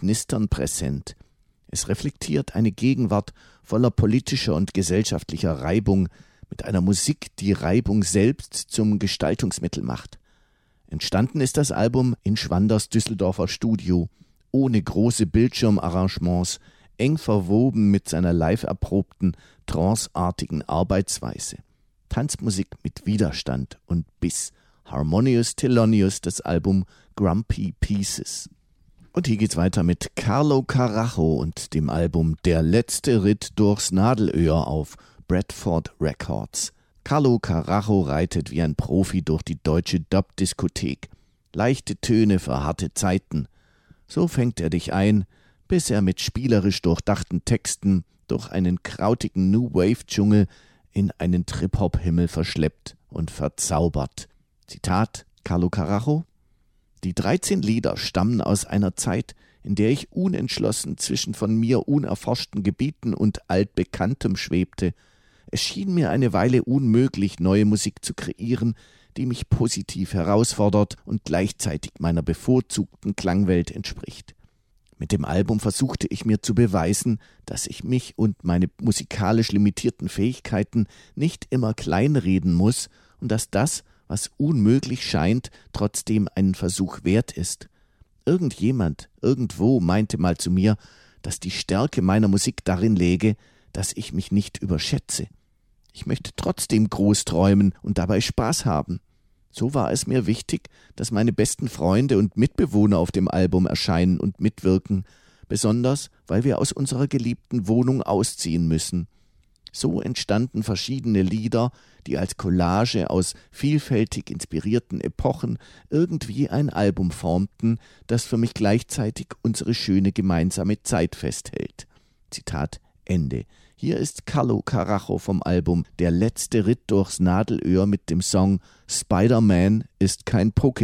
Knistern präsent. Es reflektiert eine Gegenwart voller politischer und gesellschaftlicher Reibung, mit einer Musik, die Reibung selbst zum Gestaltungsmittel macht. Entstanden ist das Album in Schwanders Düsseldorfer Studio, ohne große Bildschirmarrangements, eng verwoben mit seiner live erprobten, tranceartigen Arbeitsweise. Tanzmusik mit Widerstand und Biss. Harmonious Thelonious, das Album Grumpy Pieces. Und hier geht's weiter mit Carlo Carajo und dem Album Der letzte Ritt durchs Nadelöhr auf Bradford Records. Carlo Carajo reitet wie ein Profi durch die deutsche Dub-Diskothek. Leichte Töne für harte Zeiten. So fängt er dich ein, bis er mit spielerisch durchdachten Texten durch einen krautigen New-Wave-Dschungel in einen Trip-Hop-Himmel verschleppt und verzaubert. Zitat Carlo Carajo: Die 13 Lieder stammen aus einer Zeit, in der ich unentschlossen zwischen von mir unerforschten Gebieten und Altbekanntem schwebte. Es schien mir eine Weile unmöglich, neue Musik zu kreieren, die mich positiv herausfordert und gleichzeitig meiner bevorzugten Klangwelt entspricht. Mit dem Album versuchte ich mir zu beweisen, dass ich mich und meine musikalisch limitierten Fähigkeiten nicht immer kleinreden muss und dass das, was unmöglich scheint, trotzdem einen Versuch wert ist. Irgendjemand, irgendwo meinte mal zu mir, dass die Stärke meiner Musik darin läge, dass ich mich nicht überschätze. Ich möchte trotzdem groß träumen und dabei Spaß haben. So war es mir wichtig, dass meine besten Freunde und Mitbewohner auf dem Album erscheinen und mitwirken, besonders weil wir aus unserer geliebten Wohnung ausziehen müssen. So entstanden verschiedene Lieder, die als Collage aus vielfältig inspirierten Epochen irgendwie ein Album formten, das für mich gleichzeitig unsere schöne gemeinsame Zeit festhält. Zitat Ende. Hier ist Carlo Carajo vom Album Der letzte Ritt durchs Nadelöhr mit dem Song Spider-Man ist kein Pokémon.